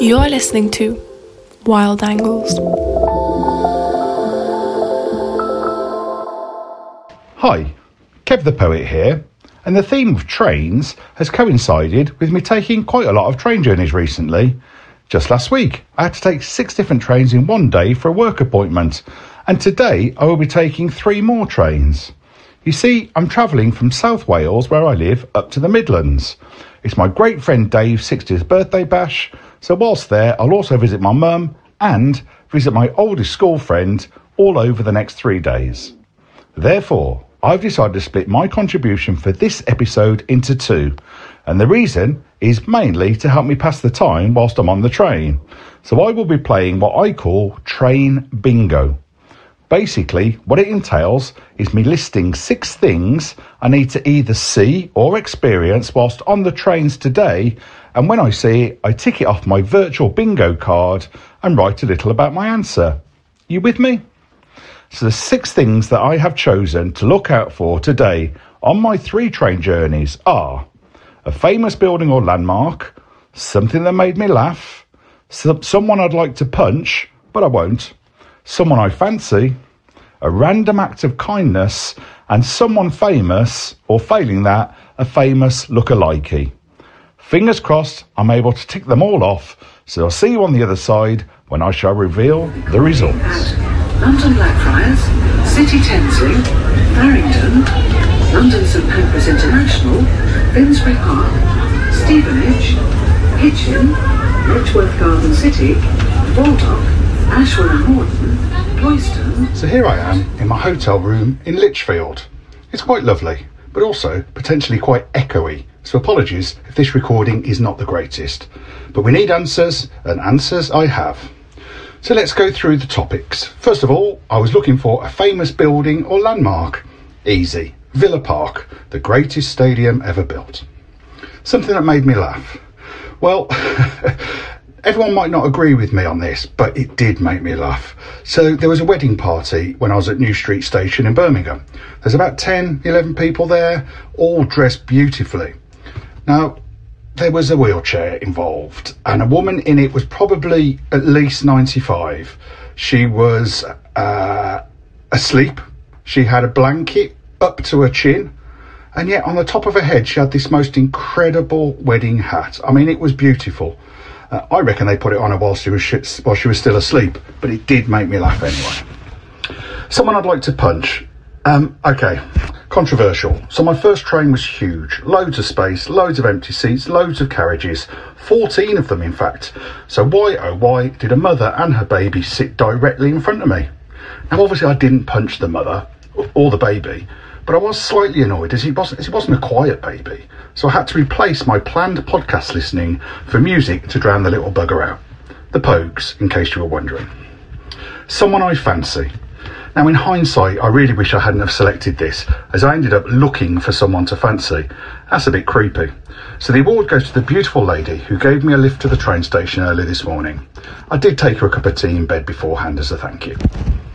You're listening to Wild Angles. Hi, Kev the Poet here, and the theme of trains has coincided with me taking quite a lot of train journeys recently. Just last week, I had to take 6 different trains in one day for a work appointment, and today I will be taking 3 more trains. You see, I'm travelling from South Wales, where I live, up to the Midlands. It's my great friend Dave's 60th birthday bash, so whilst there I'll also visit my mum and visit my oldest school friend all over the next 3 days. Therefore, I've decided to split my contribution for this episode into 2, and the reason is mainly to help me pass the time whilst I'm on the train. So I will be playing what I call Train Bingo. Basically, what it entails is me listing 6 things I need to either see or experience whilst on the trains today, and when I see it, I tick it off my virtual bingo card and write a little about my answer. You with me? So the 6 things that I have chosen to look out for today on my 3 train journeys are a famous building or landmark, something that made me laugh, someone I'd like to punch, but I won't, someone I fancy, a random act of kindness, and someone famous, or failing that, a famous lookalikey. Fingers crossed I'm able to tick them all off, so I'll see you on the other side when I shall reveal the results. London Blackfriars, City Thameslink, Farringdon, London St Pancras International, Finsbury Park, Stevenage, Hitchin, Letchworth Garden City, Baldock, Ashwell and Morton, Cloyston. So here I am in my hotel room in Lichfield. It's quite lovely, but also potentially quite echoey, so apologies if this recording is not the greatest. But we need answers, and answers I have. So let's go through the topics. First of all, I was looking for a famous building or landmark. Easy. Villa Park, the greatest stadium ever built. Something that made me laugh. Well, everyone might not agree with me on this, but it did make me laugh. So there was a wedding party when I was at New Street Station in Birmingham. There's about 10, 11 people there, all dressed beautifully. Now, there was a wheelchair involved, and a woman in it was probably at least 95. She was asleep. She had a blanket up to her chin, and yet on the top of her head she had this most incredible wedding hat. I mean, it was beautiful. I reckon they put it on her while she was still asleep, but it did make me laugh anyway. Someone I'd like to punch. Okay, controversial. So my first train was huge, loads of space, loads of empty seats, loads of carriages, 14 of them in fact. So why oh why did a mother and her baby sit directly in front of me? Now obviously I didn't punch the mother or the baby, but I was slightly annoyed as it wasn't a quiet baby. So I had to replace my planned podcast listening for music to drown the little bugger out. The Pogues, in case you were wondering. Someone I fancy. Now in hindsight, I really wish I hadn't have selected this, as I ended up looking for someone to fancy. That's a bit creepy. So the award goes to the beautiful lady who gave me a lift to the train station early this morning. I did take her a cup of tea in bed beforehand as a thank you.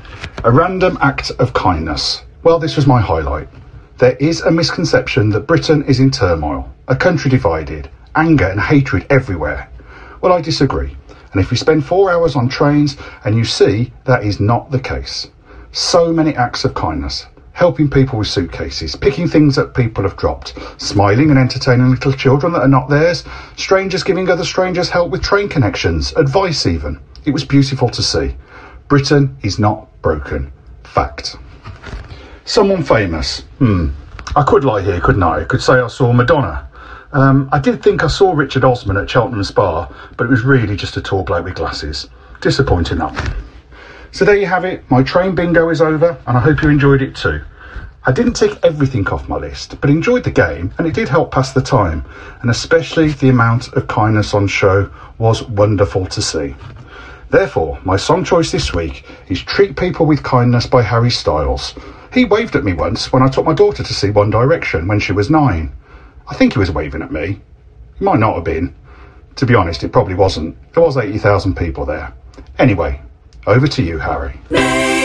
A random act of kindness. Well, this was my highlight. There is a misconception that Britain is in turmoil, a country divided, anger and hatred everywhere. Well, I disagree. And if you spend 4 hours on trains and you see that is not the case. So many acts of kindness, helping people with suitcases, picking things that people have dropped, smiling and entertaining little children that are not theirs, strangers giving other strangers help with train connections, advice even. It was beautiful to see. Britain is not broken. Fact. Someone famous. I could lie here, couldn't I? I could say I saw Madonna. I did think I saw Richard Osman at Cheltenham Spa, but it was really just a tall bloke with glasses. Disappointing that one. So there you have it. My train bingo is over, and I hope you enjoyed it too. I didn't tick everything off my list, but enjoyed the game, and it did help pass the time, and especially the amount of kindness on show was wonderful to see. Therefore, my song choice this week is Treat People with Kindness by Harry Styles. He waved at me once when I took my daughter to see One Direction when she was 9. I think he was waving at me. He might not have been. To be honest, it probably wasn't. There was 80,000 people there. Anyway, over to you, Harry.